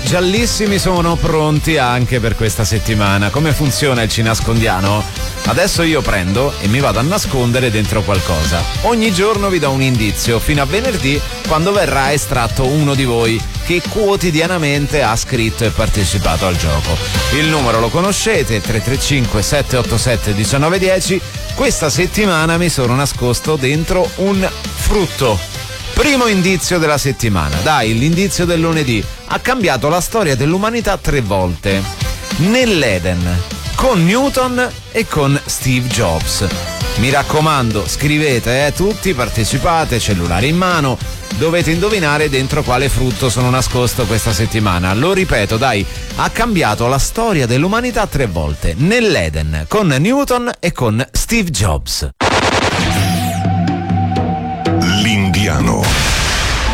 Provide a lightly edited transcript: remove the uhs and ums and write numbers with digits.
giallissimi sono pronti anche per questa settimana. Come funziona il Ci nascondiano? Adesso io prendo e mi vado a nascondere dentro qualcosa. Ogni giorno vi do un indizio fino a venerdì, quando verrà estratto uno di voi che quotidianamente ha scritto e partecipato al gioco. Il numero lo conoscete, 335 787 1910. Questa settimana mi sono nascosto dentro un frutto. Primo indizio della settimana. Dai, l'indizio del lunedì. Ha cambiato la storia dell'umanità 3 volte. Nell'Eden, con Newton e con Steve Jobs. Mi raccomando, scrivete, tutti, partecipate, cellulare in mano. Dovete indovinare dentro quale frutto sono nascosto questa settimana. Lo ripeto, dai, ha cambiato la storia dell'umanità 3 volte. Nell'Eden, con Newton e con Steve Jobs. L'Indiano.